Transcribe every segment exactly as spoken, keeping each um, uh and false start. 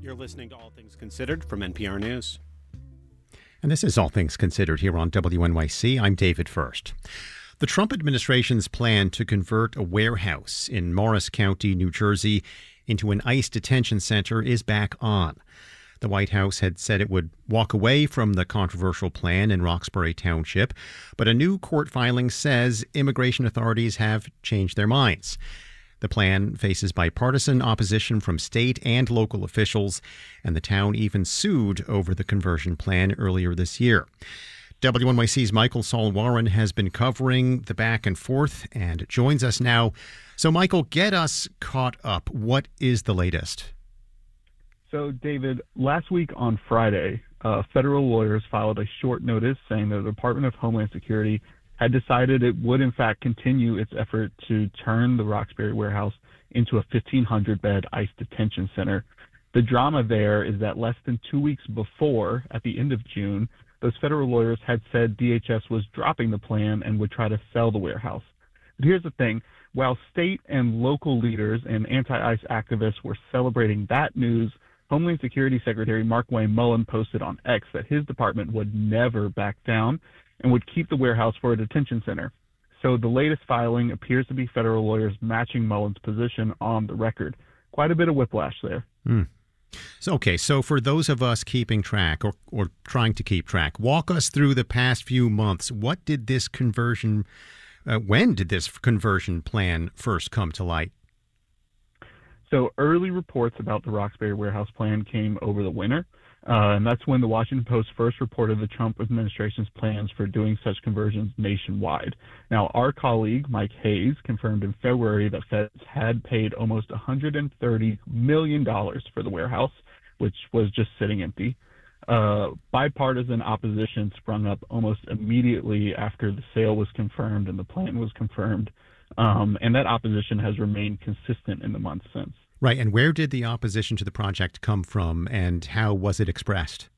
You're listening to All Things Considered from N P R News. And this is All Things Considered here on W N Y C. I'm David First. The Trump administration's plan to convert a warehouse in Morris County, New Jersey, into an ICE detention center is back on. The White House had said it would walk away from the controversial plan in Roxbury Township, but a new court filing says immigration authorities have changed their minds. The plan faces bipartisan opposition from state and local officials, and the town even sued over the conversion plan earlier this year. W N Y C's Michael Saul-Warren has been covering the back and forth and joins us now. So, Michael, get us caught up. What is the latest? So, David, last week on Friday, uh, federal lawyers filed a short notice saying that the Department of Homeland Security had decided it would, in fact, continue its effort to turn the Roxbury warehouse into a fifteen hundred bed ICE detention center. The drama there is that less than two weeks before, at the end of June, those federal lawyers had said D H S was dropping the plan and would try to sell the warehouse. But here's the thing. While state and local leaders and anti-ICE activists were celebrating that news, Homeland Security Secretary Markwayne Mullin posted on X that his department would never back down and would keep the warehouse for a detention center. So the latest filing appears to be federal lawyers matching Mullin's position on the record. Quite a bit of whiplash there. Mm. So, okay, so for those of us keeping track or, or trying to keep track, walk us through the past few months. What did this conversion, uh, when did this conversion plan first come to light? So early reports about the Roxbury warehouse plan came over the winter, uh, and that's when the Washington Post first reported the Trump administration's plans for doing such conversions nationwide. Now, our colleague, Mike Hayes, confirmed in February that feds had paid almost one hundred thirty million dollars for the warehouse, which was just sitting empty. Uh, bipartisan opposition sprung up almost immediately after the sale was confirmed and the plan was confirmed. Um, and that opposition has remained consistent in the months since. Right. And where did the opposition to the project come from, and how was it expressed?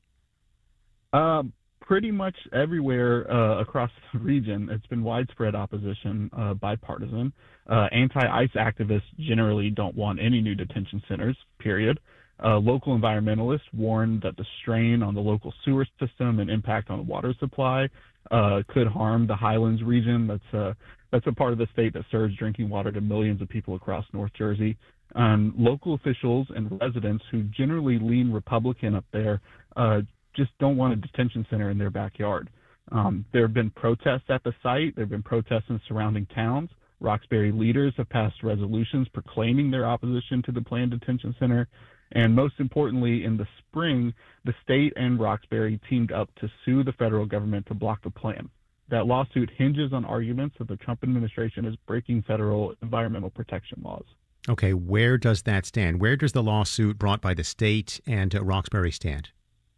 Uh, pretty much everywhere uh, across the region. It's been widespread opposition, uh, bipartisan. Uh, anti-ICE activists generally don't want any new detention centers, period. Uh, local environmentalists warned that the strain on the local sewer system and impact on the water supply uh, could harm the Highlands region. That's a, that's a part of the state that serves drinking water to millions of people across North Jersey. Um, local officials and residents who generally lean Republican up there uh, just don't want a detention center in their backyard. Um, there have been protests at the site. There have been protests in surrounding towns. Roxbury leaders have passed resolutions proclaiming their opposition to the planned detention center. And most importantly, in the spring, the state and Roxbury teamed up to sue the federal government to block the plan. That lawsuit hinges on arguments that the Trump administration is breaking federal environmental protection laws. Okay, where does that stand? Where does the lawsuit brought by the state and uh, Roxbury stand?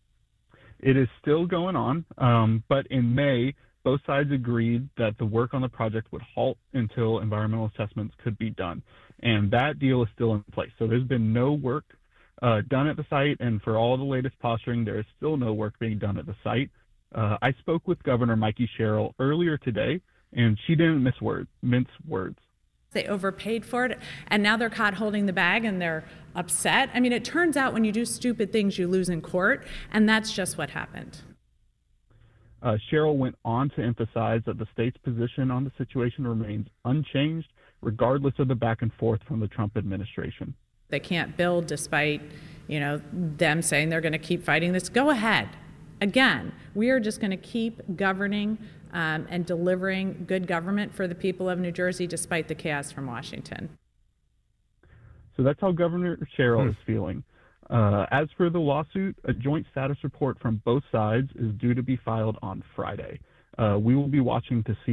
It is still going on, um, but in May, both sides agreed that the work on the project would halt until environmental assessments could be done. And that deal is still in place. So there's been no work uh, done at the site, and for all the latest posturing, there is still no work being done at the site. Uh, I spoke with Governor Mikey Sherrill earlier today, and she didn't miss word, mince words. They overpaid for it, and now they're caught holding the bag, and they're upset. I mean, it turns out when you do stupid things, you lose in court, and that's just what happened. Uh, Sherrill went on to emphasize that the state's position on the situation remains unchanged, regardless of the back and forth from the Trump administration. They can't build despite, you know, them saying they're going to keep fighting this. Go ahead. Again, we are just going to keep governing um, and delivering good government for the people of New Jersey despite the chaos from Washington. So that's how Governor Sherrill hmm. is feeling. Uh, as for the lawsuit, a joint status report from both sides is due to be filed on Friday. Uh, we will be watching to see